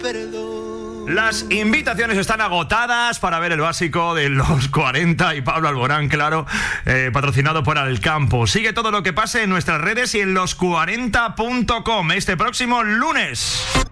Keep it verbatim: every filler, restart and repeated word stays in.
Las invitaciones están agotadas para ver el básico de los cuarenta y Pablo Alborán, claro, eh, patrocinado por Alcampo. Sigue todo lo que pase en nuestras redes y en los cuarenta punto com este próximo lunes.